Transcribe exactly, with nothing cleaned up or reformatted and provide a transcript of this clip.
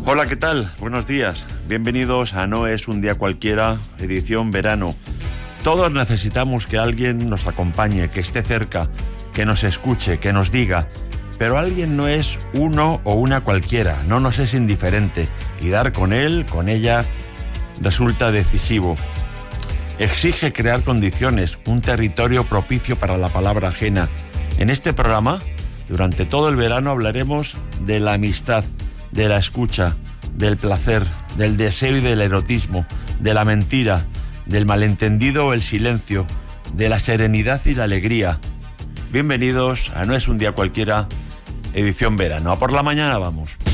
Hola, ¿qué tal? Buenos días. Bienvenidos a No es un día cualquiera, edición verano. Todos necesitamos que alguien nos acompañe, que esté cerca, que nos escuche, que nos diga. Pero alguien no es uno o una cualquiera, no nos es indiferente. Y dar con él, con ella, resulta decisivo. Exige crear condiciones, un territorio propicio para la palabra ajena. En este programa, durante todo el verano, hablaremos de la amistad, de la escucha, del placer, del deseo y del erotismo, de la mentira, del malentendido o el silencio, de la serenidad y la alegría. Bienvenidos a No es un día cualquiera, edición verano. A por la mañana vamos.